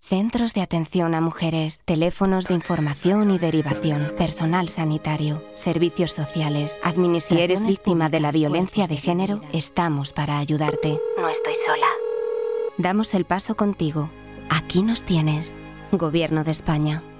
Centros de atención a mujeres, teléfonos de información y derivación, personal sanitario, servicios sociales, administración. Si eres víctima de la violencia de género, estamos para ayudarte. No estoy sola. Damos el paso contigo. Aquí nos tienes. Gobierno de España.